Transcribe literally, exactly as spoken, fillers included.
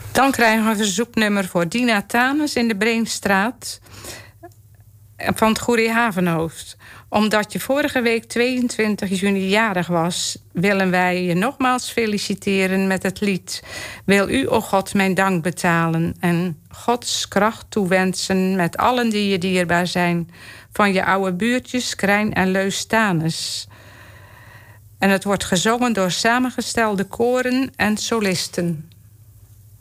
Dan krijgen we een verzoeknummer voor Dina Tanus in de Breenstraat van het Goerie Havenhoofd. Omdat je vorige week tweeëntwintig juni jarig was, willen wij je nogmaals feliciteren met het lied Wil u, o God, mijn dank betalen en Gods kracht toewensen met allen die je dierbaar zijn, van je oude buurtjes, Krijn en Leus Tanus. En het wordt gezongen door samengestelde koren en solisten.